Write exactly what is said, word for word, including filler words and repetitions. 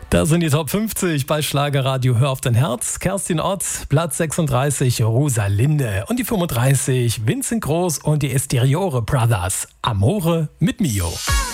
Da sind die Top fünfzig bei Schlagerradio Hör auf dein Herz. Kerstin Ott, Platz sechsunddreißig, Rosalinde. Und die fünfunddreißig, Vincent Groß und die Esteriore Brothers. Amore mit Mio.